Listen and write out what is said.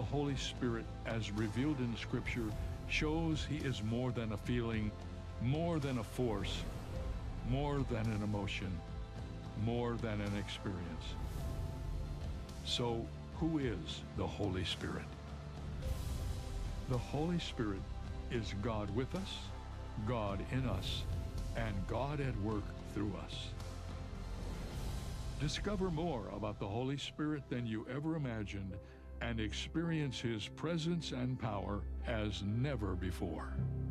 Holy Spirit, as revealed in Scripture, shows He is more than a feeling, more than a force, more than an emotion, more than an experience. So, who is the Holy Spirit? The Holy Spirit is God with us, God in us, and God at work through us. Discover more about the Holy Spirit than you ever imagined and experience His presence and power as never before.